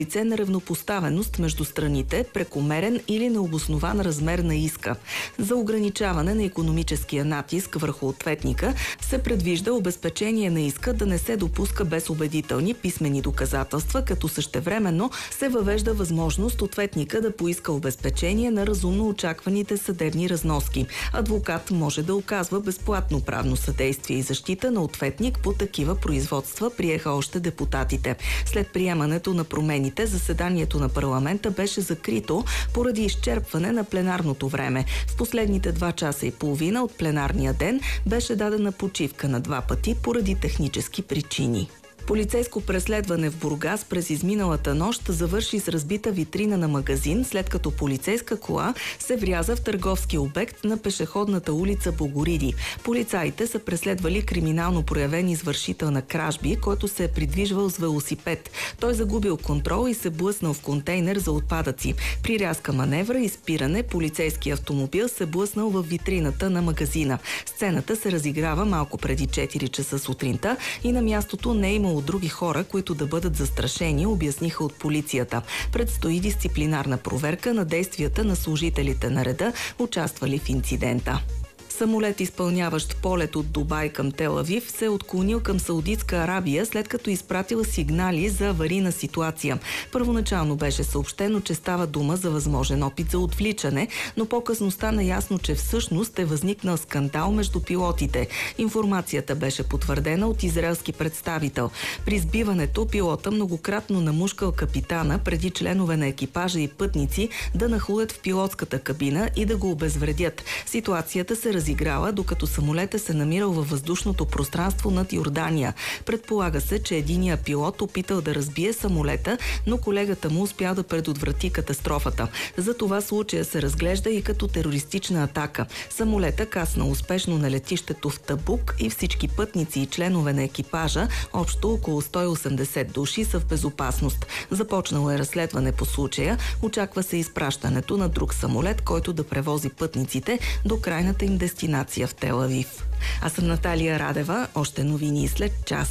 лице на равнопоставеност между страните, прекомерен или необоснован размер на иска. За ограничаване на икономическия натиск върху ответника се предвижда обезпечение на иска да не се допуска без убедителни писмени доказателства, като същевременно се въвежда възможност ответника да поиска обезпечение на разумно очакваните съдебни разноски. Адвокат може да оказва безплатно правно съдействие и защита на ответник по такива производства, приеха още депутатите. След приемането на промените, заседанието на парламента беше закрито поради изчерпване на пленарното време. В последните 2 часа и половина от пленарния ден беше дадена почивка на 2 пъти поради технически причини. Полицейско преследване в Бургас през изминалата нощ завърши с разбита витрина на магазин, след като полицейска кола се вряза в търговски обект на пешеходната улица Богориди. Полицаите са преследвали криминално проявен извършител на кражби, който се е придвижвал с велосипед. Той загубил контрол и се блъснал в контейнер за отпадъци. При рязка маневра и спиране, полицейски автомобил се блъснал в витрината на магазина. Сцената се разиграва малко преди 4 часа сутринта и на мястото не е имало други хора, които да бъдат застрашени, обясниха от полицията. Предстои дисциплинарна проверка на действията на служителите на реда, участвали в инцидента. Самолет, изпълняващ полет от Дубай към Тел Авив, се е отклонил към Саудитска Арабия, след като изпратил сигнали за аварийна ситуация. Първоначално беше съобщено, че става дума за възможен опит за отвличане, но по-късно стана ясно, че всъщност е възникнал скандал между пилотите. Информацията беше потвърдена от израелски представител. При сбиването пилота многократно намушкал капитана преди членове на екипажа и пътници да нахлуят в пилотската кабина и да го обезвредят. Ситуацията се разиграла, докато самолета се намирал във въздушното пространство над Йордания. Предполага се, че единият пилот опитал да разбие самолета, но колегата му успял да предотврати катастрофата. За това случая се разглежда и като терористична атака. Самолета каснал успешно на летището в Табук и всички пътници и членове на екипажа, общо около 180 души, са в безопасност. Започнало е разследване по случая. Очаква се изпращането на друг самолет, който да превози пътниците до крайната им дестинация в Тел Авив. Аз съм Наталия Радева. Още новини след час.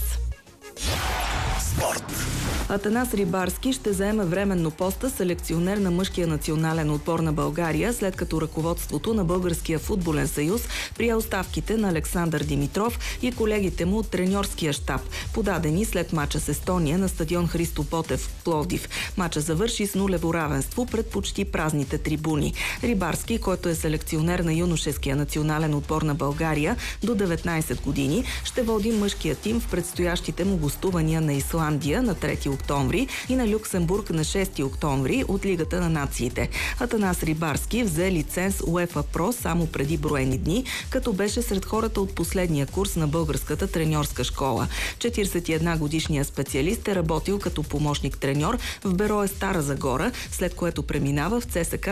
Спорт. Атанас Рибарски ще заеме временно поста селекционер на мъжкия национален отбор на България, след като ръководството на Българския футболен съюз прие оставките на Александър Димитров и колегите му от треньорския щаб, подадени след мача с Естония на стадион Христо Ботев в Пловдив. Мача завърши с нулево равенство пред почти празните трибуни. Рибарски, който е селекционер на юношеския национален отбор на България до 19 години, ще води мъжкия тим в предстоящите му гостувания на Исландия на 3 октомври и на Люксембург на 6 октомври от Лигата на нациите. Атанас Рибарски взе лиценз УЕФА Про само преди броени дни, като беше сред хората от последния курс на българската треньорска школа. 41-годишният специалист е работил като помощник-треньор в Берое Стара Загора, след което преминава в ЦСК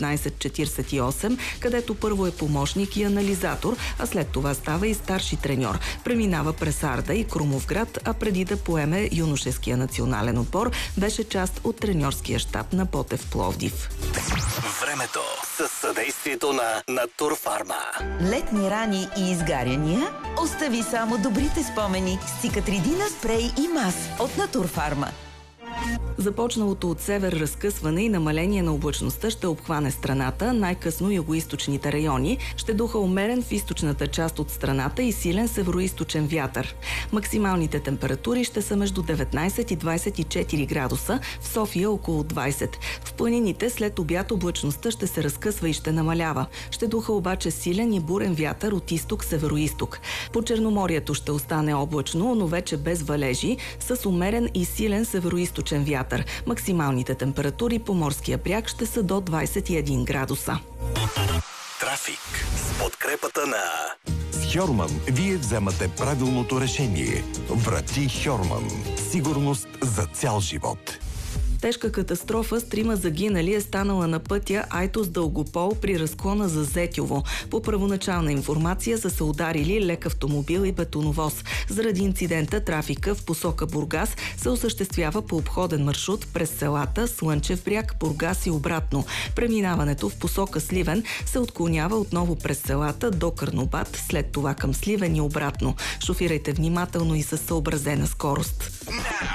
1948, където първо е помощник и анализатор, а след това става и старши треньор. Преминава през Арда и Крумовград, а преди да поеме юношеския национален отбор, беше част от треньорския щаб на Ботев Пловдив. Времето със съдействието на Натурфарма. Летни рани и изгаряния? Остави само добрите спомени с Цикатридина спрей и мас от Натурфарма. Започналото от север разкъсване и намаление на облачността ще обхване страната, най-късно югоизточните райони. Ще духа умерен в източната част от страната и силен североизточен вятър. Максималните температури ще са между 19 и 24 градуса, в София около 20. В планините след обяд облачността ще се разкъсва и ще намалява. Ще духа обаче силен и бурен вятър от изток-североизток. По Черноморието ще остане облачно, но вече без валежи, с умерен и силен североизточен вятър. Максималните температури по морския бряг ще са до 21 градуса. Трафик с подкрепата на... С Хьорман вие вземате правилното решение. Врати Хьорман. Сигурност за цял живот. Тежка катастрофа с 3 загинали е станала на пътя Айтос-Дългопол при разклона за Зетьово. По първоначална информация са се ударили лек автомобил и бетоновоз. Заради инцидента трафика в посока Бургас се осъществява по обходен маршрут през селата Слънчев бряг, Бургас и обратно. Преминаването в посока Сливен се отклонява отново през селата до Карнобат, след това към Сливен и обратно. Шофирайте внимателно и със съобразена скорост.